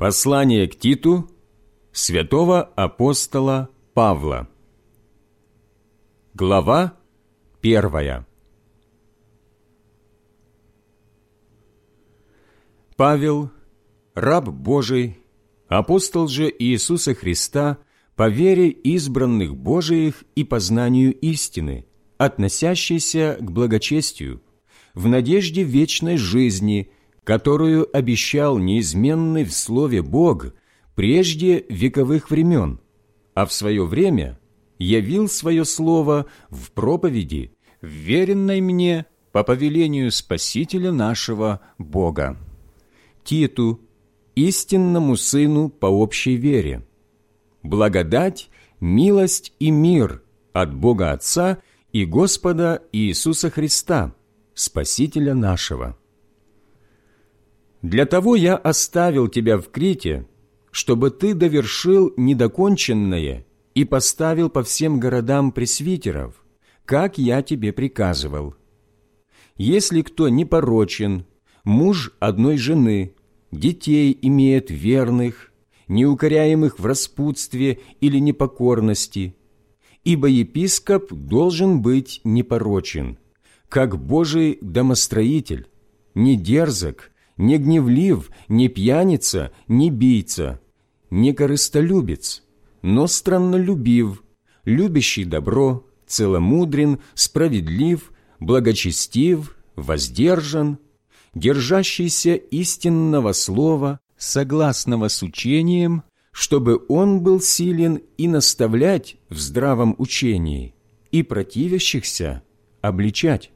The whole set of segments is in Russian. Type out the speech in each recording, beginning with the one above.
Послание к Титу святого апостола Павла. Глава 1. Павел, раб Божий, апостол же Иисуса Христа, по вере избранных Божиих и познанию истины, относящейся к благочестию, в надежде вечной жизни, которую обещал неизменный в Слове Бог прежде вековых времен, а в свое время явил свое Слово в проповеди, вверенной мне по повелению Спасителя нашего Бога. Титу, истинному сыну по общей вере. Благодать, милость и мир от Бога Отца и Господа Иисуса Христа, Спасителя нашего. Для того я оставил тебя в Крите, чтобы ты довершил недоконченное и поставил по всем городам пресвитеров, как я тебе приказывал. Если кто непорочен, муж одной жены, детей имеет верных, неукоряемых в распутстве или непокорности, ибо епископ должен быть непорочен, как Божий домостроитель, не дерзок, не гневлив, не пьяница, не бийца, не корыстолюбец, но страннолюбив, любящий добро, целомудрен, справедлив, благочестив, воздержан, держащийся истинного слова, согласного с учением, чтобы он был силен и наставлять в здравом учении, и противящихся обличать.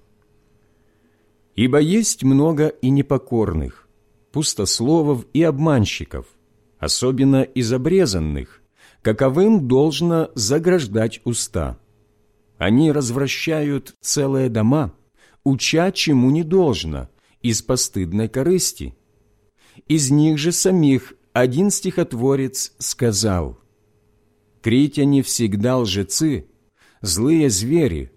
Ибо есть много и непокорных, пустословов и обманщиков, особенно из обрезанных, каковым должно заграждать уста. Они развращают целые дома, уча чему не должно, из постыдной корысти. Из них же самих один стихотворец сказал: «Критяне всегда лжецы, злые звери,